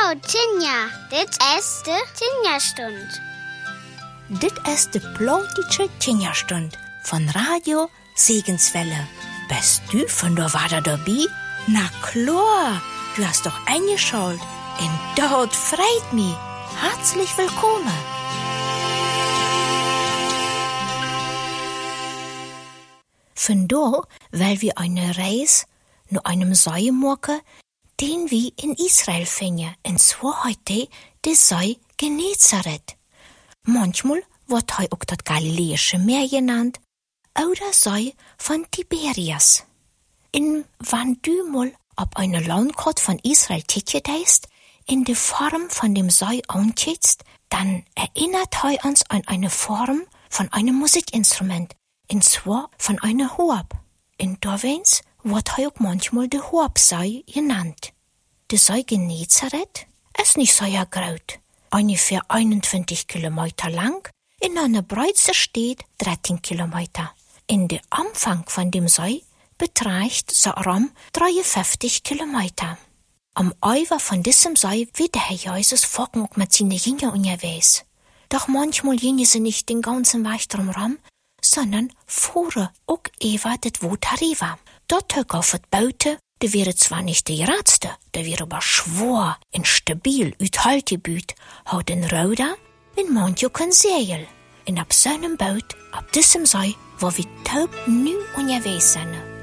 Hallo Tinja, dit is de Tinja-Stund. Dit is de plotische Tinja-Stund von Radio Segenswelle. Bist du von der Wader dabei? Na klar, du hast doch eingeschaut. Und dort freut mich. Herzlich willkommen. Von da, weil wir eine Reise nach einem See machen, den wir in Israel finden, und zwar heute der See Genezareth. Manchmal wird er auch das Galiläische Meer genannt oder See von Tiberias. Und wenn du mal auf eine Landkarte von Israel tätigst, in der Form von dem See ankickst, dann erinnert er uns an eine Form von einem Musikinstrument, und zwar von einer Harp. In Dorwens wird er auch manchmal der Harpsee genannt. Der See Genezareth ist nicht sehr groß, ungefähr 21 Kilometer lang, in einer Breite steht 13 Kilometer. In der Anfang von dem See beträgt so rund 53 Kilometer. Am Ufer von diesem See wird der Herr Jesus Focken auch mit seinen Jüngern unterwegs. Doch manchmal gingen sie nicht den ganzen Weg drumherum, sondern fuhren auch über das Wasser rüber. Dort auf das Boote, die wäre zwar nicht die geradste, die wäre aber schwer und stabil, uithaltgebuut, hat den Ruder und manche kein Segel. Und auf seinem Boot, auf diesem See, wo wir taub nu unterwegs sind.